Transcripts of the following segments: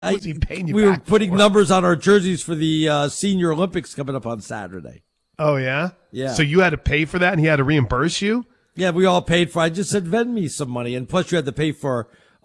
What's he paying you we were back putting for? numbers on our jerseys for the Senior Olympics coming up on Saturday. Oh, yeah? Yeah. So you had to pay for that and he had to reimburse you? Yeah, we all paid for. I just said, "Vend me some money," and plus you had to pay for,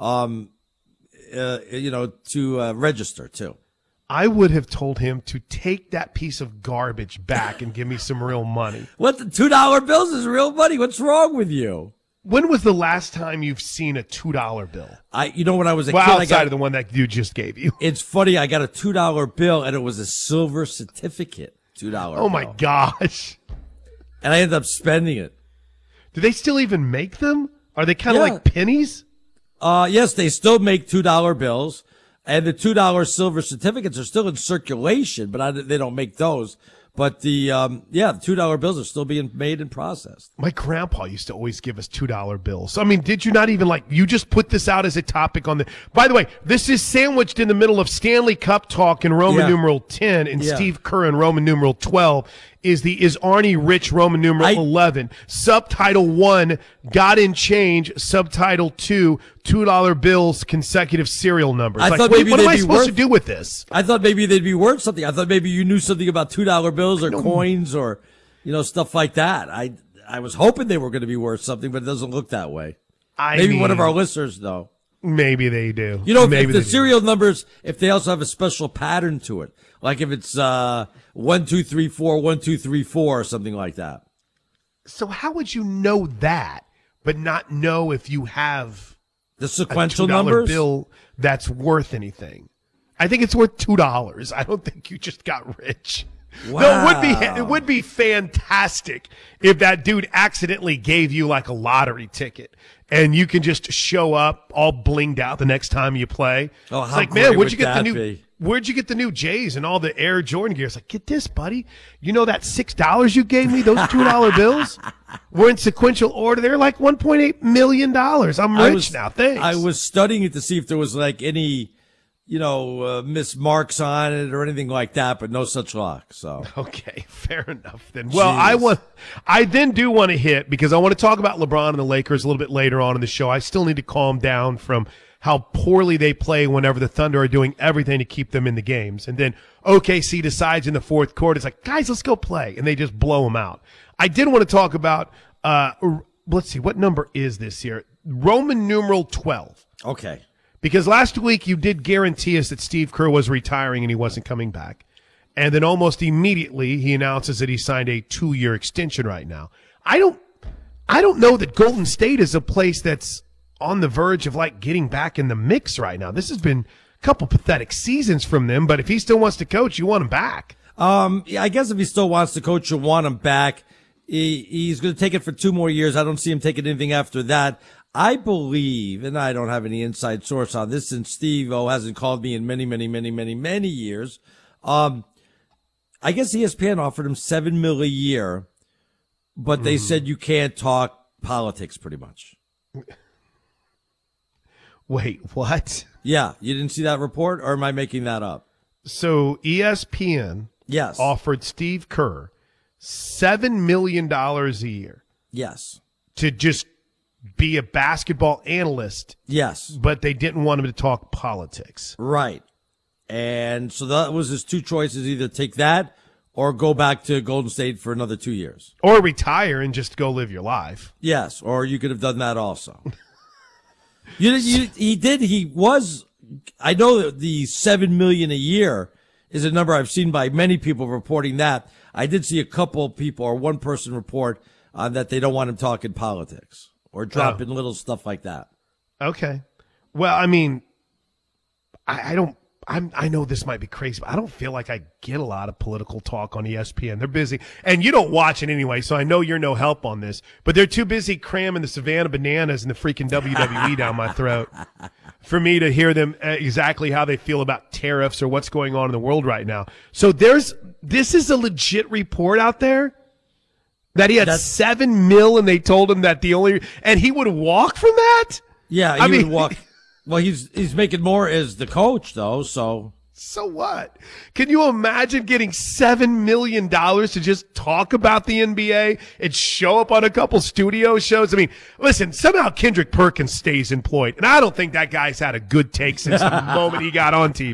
to register too. I would have told him to take that piece of garbage back and give me some real money. What, the $2 bills is real money? What's wrong with you? When was the last time you've seen a $2 bill? When I was a Well, kid, outside of the one that you just gave you. It's funny. I got a $2 bill, and it was a silver certificate. $2. Oh, my gosh. And I ended up spending it. Do they still even make them? Are they kind of like pennies? Yes, they still make $2 bills, and the $2 silver certificates are still in circulation, but they don't make those. But the $2 bills are still being made and processed. My grandpa used to always give us $2 bills. I mean, did you not even you just put this out as a topic on the, by the way, this is sandwiched in the middle of Stanley Cup talk in Roman numeral 10 and Steve Kerr in Roman numeral 12 is Arnie Rich Roman numeral 11. Subtitle 1, Got in Change. Subtitle 2, $2 bills, consecutive serial numbers. I thought maybe what am I they'd be supposed to do with this? I thought maybe they'd be worth something. I thought maybe you knew something about $2 bills or coins or, stuff like that. I was hoping they were going to be worth something, but it doesn't look that way. Maybe one of our listeners, though. Maybe they do. If the serial numbers, if they also have a special pattern to it, like if it's 1 2 3 4 1 2 3 4 or something like that. So how would you know that, but not know if you have the sequential $2 numbers bill that's worth anything? I think it's worth $2. I don't think you just got rich. Wow. No, it would be fantastic if that dude accidentally gave you like a lottery ticket and you can just show up all blinged out the next time you play. Oh, it's how like, great man, would that be? Where'd you get the new J's and all the Air Jordan gear? It's like, get this, buddy. You know that $6 you gave me, those $2 bills? We're in sequential order. They're like $1.8 million. I'm rich now. Thanks. I was studying it to see if there was like any, mismarks on it or anything like that, but no such luck. So okay, fair enough then. Well, I then do want to hit because I want to talk about LeBron and the Lakers a little bit later on in the show. I still need to calm down from how poorly they play whenever the Thunder are doing everything to keep them in the games. And then OKC decides in the fourth quarter, it's like, guys, let's go play. And they just blow them out. I did want to talk about, let's see, what number is this here? Roman numeral 12. Okay. Because last week you did guarantee us that Steve Kerr was retiring and he wasn't coming back. And then almost immediately he announces that he signed a 2-year extension right now. I don't know that Golden State is a place that's on the verge of like getting back in the mix right now. This has been a couple pathetic seasons from them, but if he still wants to coach, you want him back. I guess if he still wants to coach, you want him back. He's going to take it for 2 more years. I don't see him taking anything after that. I believe, and I don't have any inside source on this, since Steve-O hasn't called me in many, many, many, many, many years. I guess ESPN offered him $7 million a year, but they said you can't talk politics pretty much. Wait, what? Yeah, you didn't see that report, or am I making that up? So ESPN offered Steve Kerr $7 million a year. Yes. To just be a basketball analyst. Yes. But they didn't want him to talk politics. Right. And so that was his 2 choices, either take that or go back to Golden State for another 2 years. Or retire and just go live your life. Yes, or you could have done that also. He was, I know that the $7 million a year is a number I've seen by many people reporting that. I did see a couple people or one person report that they don't want him talking politics or dropping little stuff like that. Okay. Well, I mean, I know this might be crazy, but I don't feel like I get a lot of political talk on ESPN. They're busy. And you don't watch it anyway, so I know you're no help on this. But they're too busy cramming the Savannah Bananas and the freaking WWE down my throat for me to hear them exactly how they feel about tariffs or what's going on in the world right now. So this is a legit report out there that he had $7 million and they told him that and he would walk from that? Yeah, he would walk. Well, he's making more as the coach, though, so. So what? Can you imagine getting $7 million to just talk about the NBA and show up on a couple studio shows? I mean, listen, somehow Kendrick Perkins stays employed, and I don't think that guy's had a good take since the moment he got on TV.